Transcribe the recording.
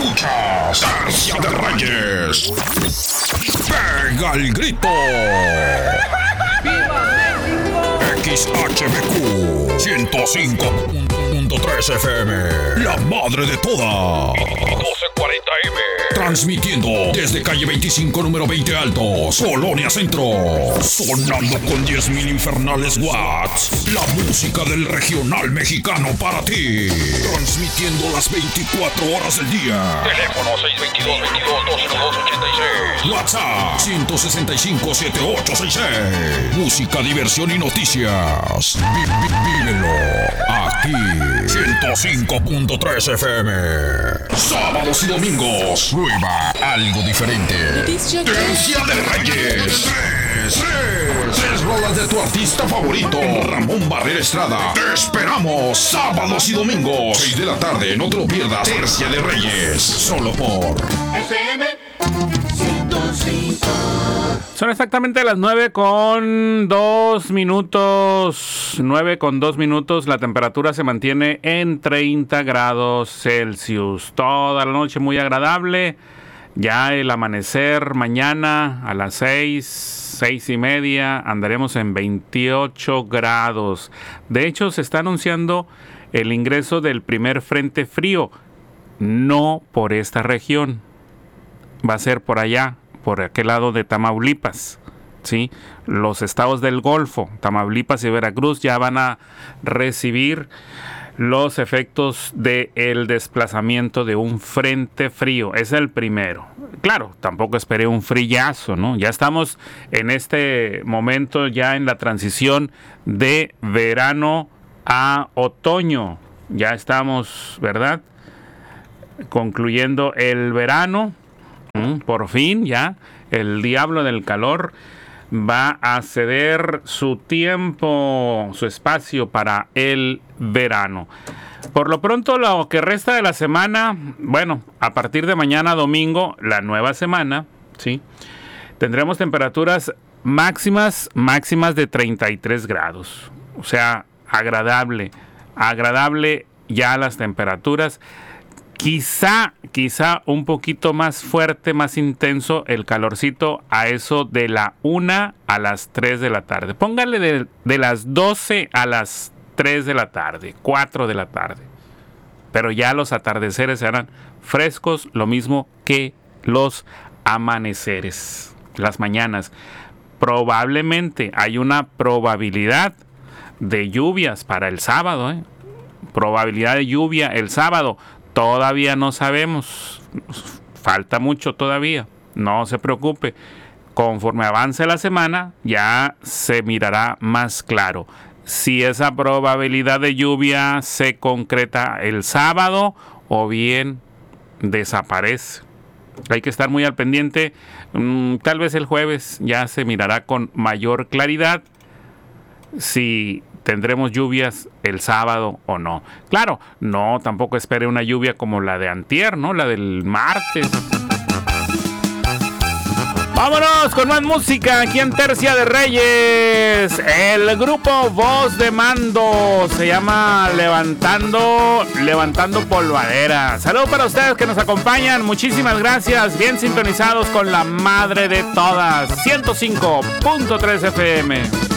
Escuchas Tercia de Reyes. Pega el grito. XHBQ 105.3 FM, la madre de todas. 1240M. Transmitiendo desde calle 25, número 20 Altos, Colonia Centro. Sonando con 10,000 infernales watts. La música del regional mexicano para ti. Transmitiendo las 24 horas del día. Teléfono 622-22-202-86. WhatsApp 165-7866. Música, diversión y noticias. Vívelo aquí. 105.3 FM. Sábados y domingos. Prueba algo diferente. Tercia de Reyes. Tres rolas de tu artista favorito. Ramón Barrera Estrada. Te esperamos sábados y domingos. 6 de la tarde. No te lo pierdas. Tercia de Reyes. Solo por FM 105. Son exactamente las 9:02 minutos. 9:02 minutos. La temperatura se mantiene en 30 grados Celsius. Toda la noche muy agradable. Ya el amanecer mañana a las 6:30 andaremos en 28 grados. De hecho, se está anunciando el ingreso del primer frente frío. No por esta región. Va a ser por allá, por aquel lado de Tamaulipas, ¿sí? Los estados del Golfo, Tamaulipas y Veracruz, ya van a recibir los efectos del desplazamiento de un frente frío. Es el primero. Claro, tampoco esperé un frillazo, ¿no? Ya estamos en este momento ya en la transición de verano a otoño. Ya estamos, ¿verdad?, concluyendo el verano. Por fin ya el diablo del calor va a ceder su tiempo, su espacio para el verano. Por lo pronto, lo que resta de la semana, bueno, a partir de mañana domingo, la nueva semana, ¿sí?, tendremos temperaturas máximas de 33 grados. O sea, agradable ya las temperaturas. Quizá un poquito más fuerte, más intenso el calorcito a eso de la 1 a las 3 de la tarde. Póngale de las 12 a las 3 de la tarde, 4 de la tarde. Pero ya los atardeceres serán frescos, lo mismo que los amaneceres, las mañanas. Probablemente hay una probabilidad de lluvias para el sábado, Probabilidad de lluvia el sábado. Todavía no sabemos, falta mucho todavía, no se preocupe. Conforme avance la semana, ya se mirará más claro si esa probabilidad de lluvia se concreta el sábado o bien desaparece. Hay que estar muy al pendiente. Tal vez el jueves ya se mirará con mayor claridad si tendremos lluvias el sábado o no. Claro, no, tampoco espere una lluvia como la de antier, ¿no? La del martes. Vámonos con más música aquí en Tercia de Reyes. El grupo Voz de Mando se llama Levantando Polvadera. Saludos para ustedes que nos acompañan. Muchísimas gracias. Bien sintonizados con la madre de todas. 105.3 FM.